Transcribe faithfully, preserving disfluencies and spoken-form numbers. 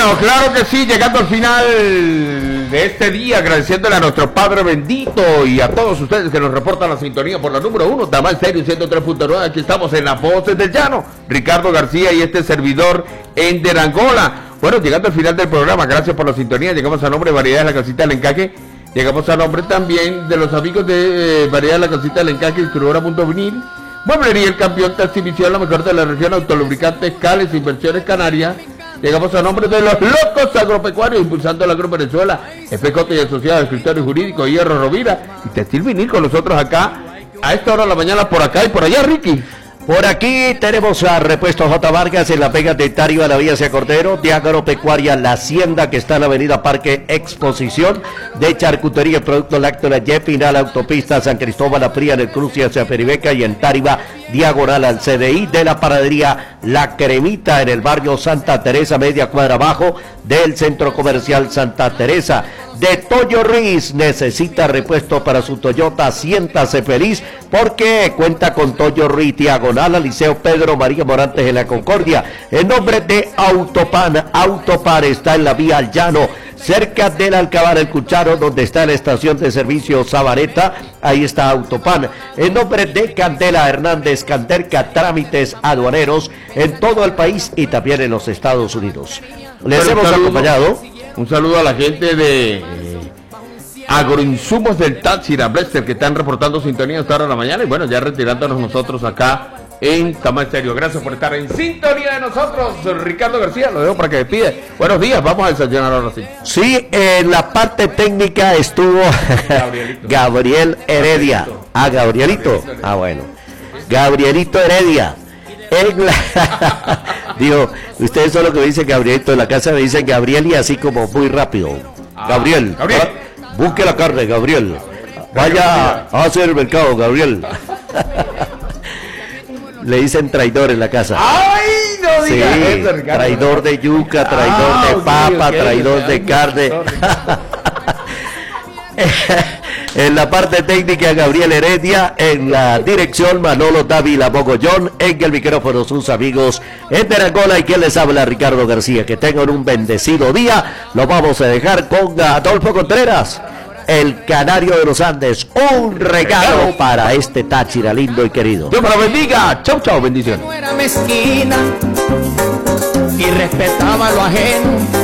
Bueno, claro que sí, llegando al final de este día, agradeciéndole a nuestro Padre bendito y a todos ustedes que nos reportan la sintonía por la número uno, Tamal Serio ciento tres punto nueve. Aquí estamos en las voces del llano, Ricardo García y este servidor Ender Angola. Bueno, llegando al final del programa, gracias por la sintonía. Llegamos a nombre de Variedades La Casita del Encaje. Llegamos a nombre también de los amigos de eh, Variedades La Casita del Encaje, distribuidora Punto Vinil, Mueblería El Campeón, Taxivisión, la mejor de la región, Autolubricantes Cales, Inversiones Canarias. Llegamos a nombre de los locos agropecuarios, impulsando el agro Venezuela, F J y Asociados, Escritorio Jurídico, Hierro Rovira y Textil Vinil con nosotros acá, a esta hora de la mañana, por acá y por allá, Ricky. Por aquí tenemos a Repuesto J. Vargas en la Vega de Tario a la Vía Hacia Cordero, de Agropecuaria La Hacienda, que está en la avenida Parque Exposición, de Charcutería Producto Lácteo La Y Final, Autopista San Cristóbal La Fría en el cruce hacia Peribeca y en Táriba, diagonal al C D I, de la panadería La Cremita en el barrio Santa Teresa, media cuadra abajo del Centro Comercial Santa Teresa. De Toyo Ruiz, necesita repuesto para su Toyota, siéntase feliz porque cuenta con Toyo Ruiz, diagonal al Liceo Pedro María Morantes en la Concordia. En nombre de Autopan, Autopan está en la vía al llano, cerca del Alcabar El Cucharo, donde está la estación de servicio Sabareta, ahí está Autopan. En nombre de Candela Hernández, Canterca, trámites aduaneros en todo el país y también en los Estados Unidos. Les Pero hemos saludo, acompañado. Un saludo a la gente de eh, Agroinsumos del Táchira, Blester, que están reportando sintonía hasta ahora de la mañana y bueno, ya retirándonos nosotros acá en Tamal Serio. Gracias por estar en sintonía de nosotros, Ricardo García, lo dejo para que despide. Buenos días, vamos a desayunar ahora sí. Sí, en la parte técnica estuvo Gabriel Heredia. Ah, Gabrielito. Ah, bueno. Gabrielito Heredia. En la... Digo, ustedes son los que me dicen Gabrielito, en la casa me dicen Gabriel y así como muy rápido. Ah, Gabriel, Gabriel. Ah, busque la carne, Gabriel. Vaya a hacer el mercado, Gabriel. Le dicen traidor en la casa. ¡Ay, no digas sí, eso, Ricardo! Traidor de yuca, traidor ah, de papa, okay, traidor okay, de carne. En la parte técnica, Gabriel Heredia. En la dirección, Manolo Dávila Mogollón. En el micrófono, sus amigos Ender Angola y quien les habla, Ricardo García. Que tengan un bendecido día. Lo vamos a dejar con Adolfo Contreras, el canario de los Andes. Un regalo para este Táchira lindo y querido. Dios me lo bendiga. Chau, chau, bendiciones. No era mezquina y respetaba lo ajeno.